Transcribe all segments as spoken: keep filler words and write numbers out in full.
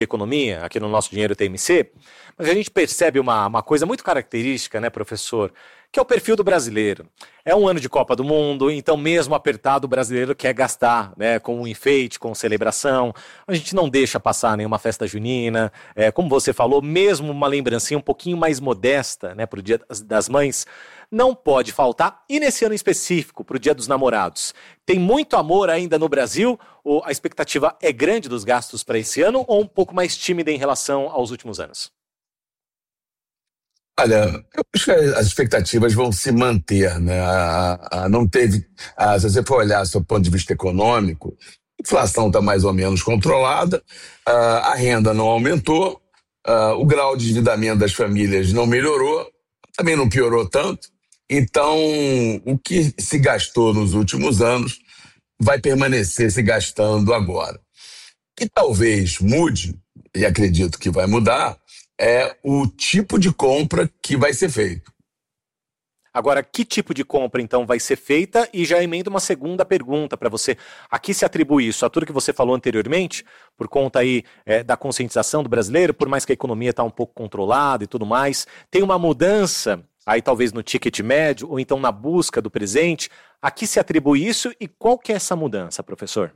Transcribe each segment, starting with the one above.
economia, aqui no nosso Dinheiro T M C, mas a gente percebe uma, uma coisa muito característica, né, professor, que é o perfil do brasileiro. É um ano de Copa do Mundo, então mesmo apertado o brasileiro quer gastar, né, com um enfeite, com celebração. A gente não deixa passar nenhuma festa junina. É, como você falou, mesmo uma lembrancinha um pouquinho mais modesta, né, para o Dia das Mães, não pode faltar. E nesse ano em específico, para o Dia dos Namorados, tem muito amor ainda no Brasil? Ou a expectativa é grande dos gastos para esse ano ou um pouco mais tímida em relação aos últimos anos? Olha, eu acho que as expectativas vão se manter, né? A, a, não teve, a, se você for olhar do ponto de vista econômico, a inflação está mais ou menos controlada, a, a renda não aumentou, a, o grau de endividamento das famílias não melhorou, também não piorou tanto. Então, o que se gastou nos últimos anos vai permanecer se gastando agora. E talvez mude, e acredito que vai mudar, é o tipo de compra que vai ser feito. Agora, que tipo de compra, então, vai ser feita? E já emendo uma segunda pergunta para você. A que se atribui isso? A tudo que você falou anteriormente, por conta aí é, da conscientização do brasileiro, por mais que a economia está um pouco controlada e tudo mais, tem uma mudança aí talvez no ticket médio, ou então na busca do presente. A que se atribui isso e qual que é essa mudança, professor?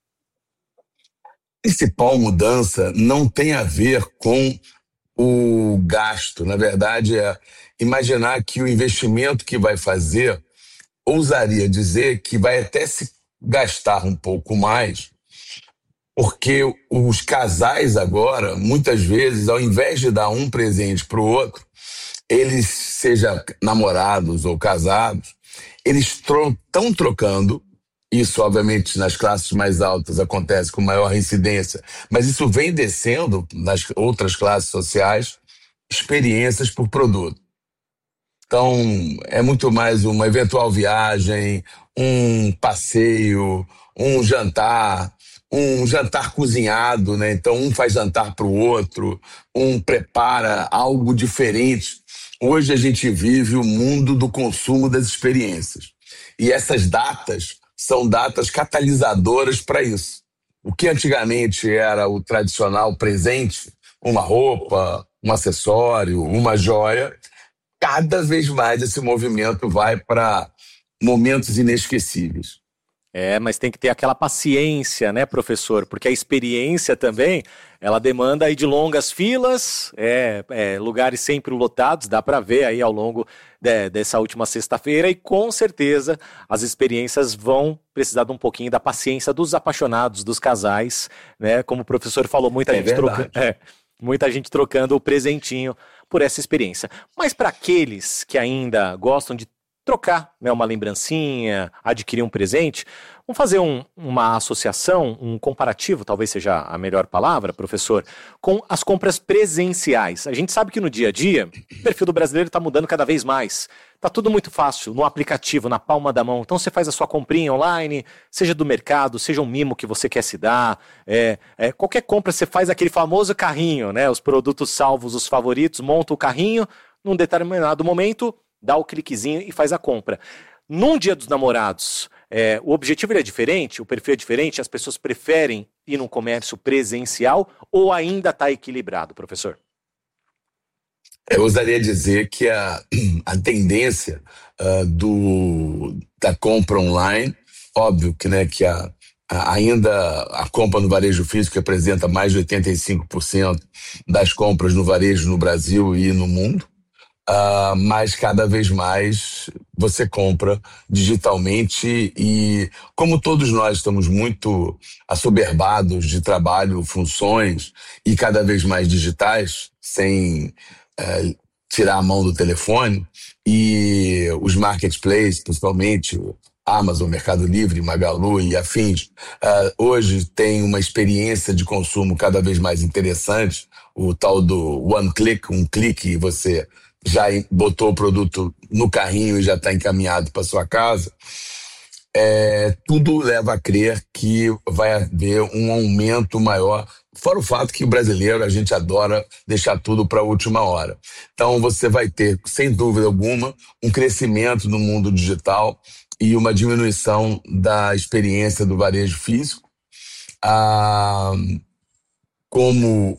A principal mudança não tem a ver com o gasto. Na verdade, é imaginar que o investimento que vai fazer, ousaria dizer que vai até se gastar um pouco mais, porque os casais agora, muitas vezes, ao invés de dar um presente para o outro, eles, seja namorados ou casados, eles estão tro- trocando. Isso, obviamente, nas classes mais altas acontece com maior incidência, mas isso vem descendo nas outras classes sociais, experiências por produto. Então, é muito mais uma eventual viagem, um passeio, um jantar, um jantar cozinhado, né? Então, um faz jantar para o outro, um prepara algo diferente. Hoje a gente vive o mundo do consumo das experiências. E essas datas são datas catalisadoras para isso. O que antigamente era o tradicional presente, uma roupa, um acessório, uma joia, cada vez mais esse movimento vai para momentos inesquecíveis. É, mas tem que ter aquela paciência, né, professor? Porque a experiência também, ela demanda aí de longas filas, é, é, lugares sempre lotados, dá para ver aí ao longo de, dessa última sexta-feira, e com certeza as experiências vão precisar de um pouquinho da paciência dos apaixonados, dos casais, né? Como o professor falou, muita É gente verdade. trocando, é, muita gente trocando o presentinho por essa experiência. Mas para aqueles que ainda gostam de trocar, né, uma lembrancinha, adquirir um presente, vamos fazer um, uma associação, um comparativo, talvez seja a melhor palavra, professor, com as compras presenciais. A gente sabe que no dia a dia, o perfil do brasileiro está mudando cada vez mais. Está tudo muito fácil, no aplicativo, na palma da mão. Então você faz a sua comprinha online, seja do mercado, seja um mimo que você quer se dar. É, é, qualquer compra você faz aquele famoso carrinho, né? Os produtos salvos, os favoritos, monta o carrinho, num determinado momento, dá o cliquezinho e faz a compra. Num Dia dos Namorados, é, o objetivo ele é diferente, o perfil é diferente, as pessoas preferem ir num comércio presencial ou ainda está equilibrado, professor? Eu ousaria dizer que a, a tendência uh, do, da compra online, óbvio que, né, que a, a, ainda a compra no varejo físico representa mais de oitenta e cinco por cento das compras no varejo no Brasil e no mundo. Uh, mas cada vez mais você compra digitalmente e, como todos nós estamos muito assoberbados de trabalho, funções e cada vez mais digitais, sem uh, tirar a mão do telefone, e os marketplaces, principalmente Amazon, Mercado Livre, Magalu e afins, uh, hoje tem uma experiência de consumo cada vez mais interessante, o tal do one click, um clique e você já botou o produto no carrinho e já está encaminhado para sua casa. É, tudo leva a crer que vai haver um aumento maior, fora o fato que o brasileiro, a gente adora deixar tudo para a última hora. Então você vai ter, sem dúvida alguma, um crescimento no mundo digital e uma diminuição da experiência do varejo físico. Ah, como